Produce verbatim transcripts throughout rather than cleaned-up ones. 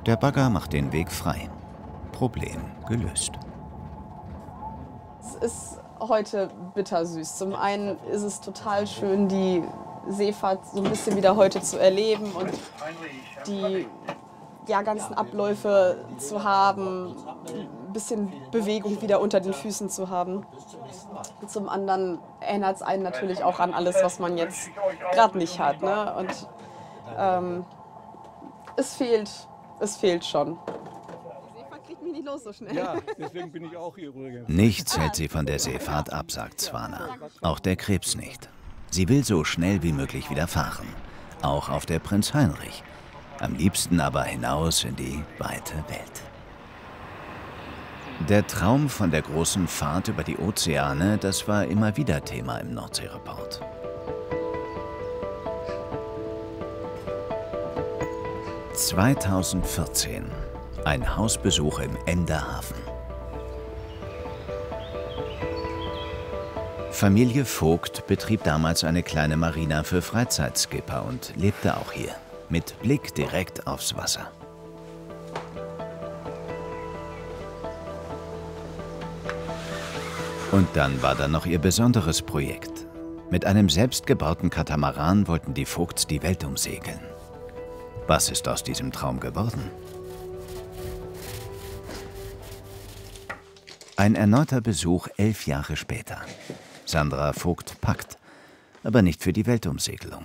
Der Bagger macht den Weg frei. Problem gelöst. Es ist heute bittersüß. Zum einen ist es total schön, die Seefahrt so ein bisschen wieder heute zu erleben und die ja, ganzen Abläufe zu haben, ein bisschen Bewegung wieder unter den Füßen zu haben. Zum anderen erinnert es einen natürlich auch an alles, was man jetzt gerade nicht hat. Ne? Und ähm, es fehlt, es fehlt schon. Die Seefahrt kriegt mich nicht los so schnell. Ja, deswegen bin ich auch hier übrigens. Nichts hält sie von der Seefahrt ab, sagt Swana. Auch der Krebs nicht. Sie will so schnell wie möglich wieder fahren. Auch auf der Prinz Heinrich. Am liebsten aber hinaus in die weite Welt. Der Traum von der großen Fahrt über die Ozeane, das war immer wieder Thema im Nordseereport. zweitausendvierzehn. Ein Hausbesuch im Emder Hafen. Familie Vogt betrieb damals eine kleine Marina für Freizeitskipper und lebte auch hier, mit Blick direkt aufs Wasser. Und dann war da noch ihr besonderes Projekt. Mit einem selbstgebauten Katamaran wollten die Vogts die Welt umsegeln. Was ist aus diesem Traum geworden? Ein erneuter Besuch elf Jahre später. Sandra Vogt packt, aber nicht für die Weltumsegelung.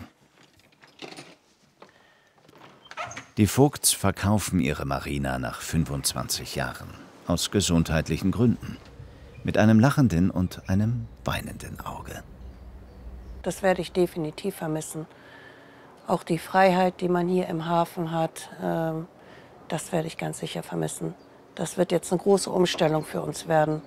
Die Vogts verkaufen ihre Marina nach fünfundzwanzig Jahren. Aus gesundheitlichen Gründen. Mit einem lachenden und einem weinenden Auge. Das werde ich definitiv vermissen. Auch die Freiheit, die man hier im Hafen hat, ähm, das werde ich ganz sicher vermissen. Das wird jetzt eine große Umstellung für uns werden.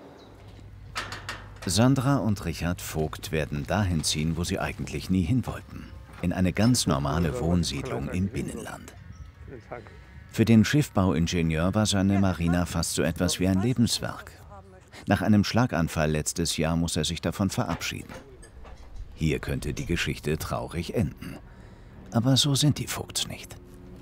Sandra und Richard Vogt werden dahin ziehen, wo sie eigentlich nie hin wollten. In eine ganz normale Wohnsiedlung im Binnenland. Für den Schiffbauingenieur war seine Marina fast so etwas wie ein Lebenswerk. Nach einem Schlaganfall letztes Jahr muss er sich davon verabschieden. Hier könnte die Geschichte traurig enden. Aber so sind die Vogts nicht.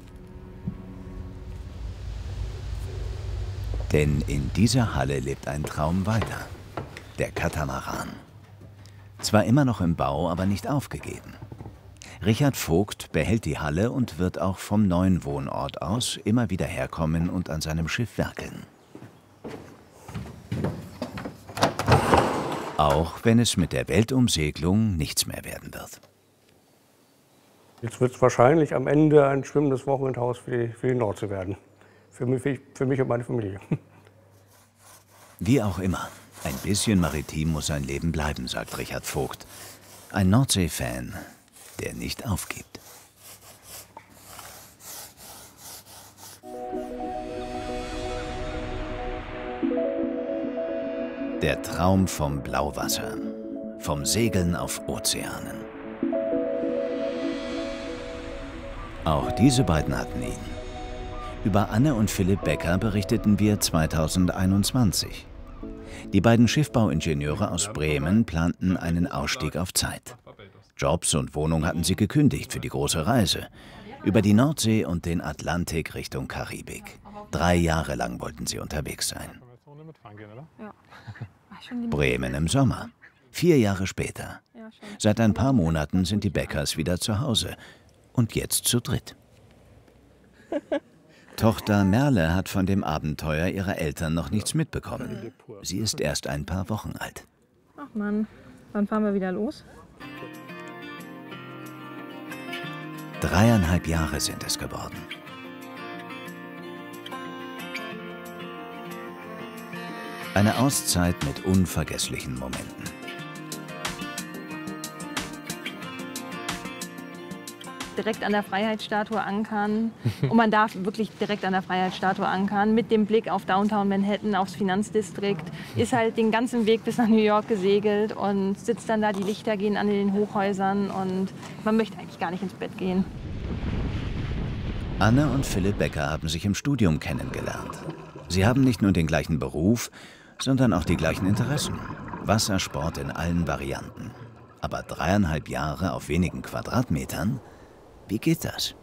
Denn in dieser Halle lebt ein Traum weiter. Der Katamaran. Zwar immer noch im Bau, aber nicht aufgegeben. Richard Vogt behält die Halle und wird auch vom neuen Wohnort aus immer wieder herkommen und an seinem Schiff werkeln. Auch wenn es mit der Weltumsegelung nichts mehr werden wird. Jetzt wird es wahrscheinlich am Ende ein schwimmendes Wochenendhaus für die, für die Nordsee werden. Für mich, für mich und meine Familie. Wie auch immer, ein bisschen maritim muss sein Leben bleiben, sagt Richard Vogt. Ein Nordsee-Fan, der nicht aufgibt. Der Traum vom Blauwasser, vom Segeln auf Ozeanen. Auch diese beiden hatten ihn. Über Anne und Philipp Becker berichteten wir zweitausendeinundzwanzig. Die beiden Schiffbauingenieure aus Bremen planten einen Ausstieg auf Zeit. Jobs und Wohnung hatten sie gekündigt für die große Reise. Über die Nordsee und den Atlantik Richtung Karibik. Drei Jahre lang wollten sie unterwegs sein. Bremen im Sommer. Vier Jahre später. Seit ein paar Monaten sind die Beckers wieder zu Hause. Und jetzt zu dritt. Tochter Merle hat von dem Abenteuer ihrer Eltern noch nichts mitbekommen. Sie ist erst ein paar Wochen alt. Ach Mann, wann fahren wir wieder los? Dreieinhalb Jahre sind es geworden. Eine Auszeit mit unvergesslichen Momenten. Direkt an der Freiheitsstatue ankern. Und man darf wirklich direkt an der Freiheitsstatue ankern. Mit dem Blick auf Downtown Manhattan, aufs Finanzdistrikt. Ist halt den ganzen Weg bis nach New York gesegelt und sitzt dann da, die Lichter gehen an in den Hochhäusern und man möchte eigentlich gar nicht ins Bett gehen. Anne und Philipp Becker haben sich im Studium kennengelernt. Sie haben nicht nur den gleichen Beruf, sondern auch die gleichen Interessen. Wassersport in allen Varianten. Aber dreieinhalb Jahre auf wenigen Quadratmetern? Wie geht das?